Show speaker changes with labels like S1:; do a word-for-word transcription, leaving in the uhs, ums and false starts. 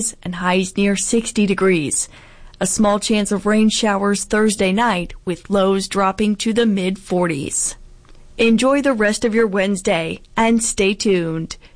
S1: and highs near sixty degrees. A small chance of rain showers Thursday night with lows dropping to the mid forties. Enjoy the rest of your Wednesday and stay tuned.